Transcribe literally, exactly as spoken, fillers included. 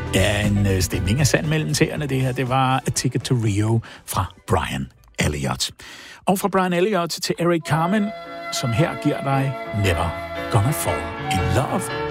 Ja, en stemning af sand mellem tæerne. Det her, det var A Ticket to Rio fra Brian Elliott. Og fra Brian Elliott til Eric Carmen, som her giver dig Never Gonna Fall in Love.